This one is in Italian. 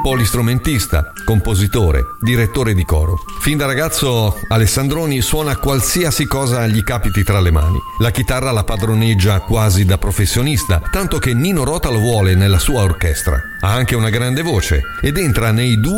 Polistrumentista, compositore, direttore di coro. Fin da ragazzo Alessandroni suona qualsiasi cosa gli capiti tra le mani. La chitarra la padroneggia quasi da professionista, tanto che Nino Rota lo vuole nella sua orchestra. Ha anche una grande voce ed entra nei due